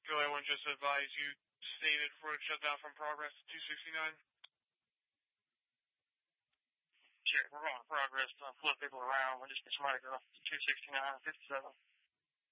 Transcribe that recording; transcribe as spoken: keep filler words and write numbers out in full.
Go ahead and just advise you stated for a shutdown from progress to two sixty-nine. Sure, we're on progress. Uh, flip people around. We're just somebody go two sixty-nine, fifty-seven.